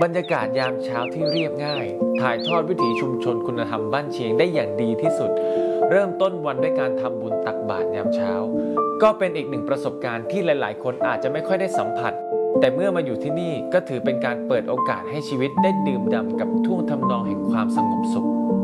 บรรยากาศยามเช้าที่เรียบง่ายถ่ายทอดวิถีชุมชนคุณธรรมบ้านเชียงได้อย่างดีที่สุดเริ่มต้นวันด้วยการทำบุญตักบาตรยามเช้าก็เป็นอีกหนึ่งประสบการณ์ที่หลายๆคนอาจจะไม่ค่อยได้สัมผัสแต่เมื่อมาอยู่ที่นี่ก็ถือเป็นการเปิดโอกาสให้ชีวิตได้ดื่มด่ำกับท่วงทำนองแห่งความสงบสุข